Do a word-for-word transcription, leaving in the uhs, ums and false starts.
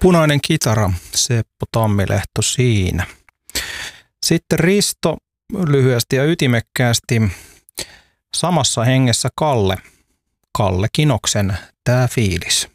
Punainen kitara, Seppo Tammilehto siinä. Sitten Risto lyhyesti ja ytimekkäästi samassa hengessä Kalle, Kalle Kinoksen Tää fiilis.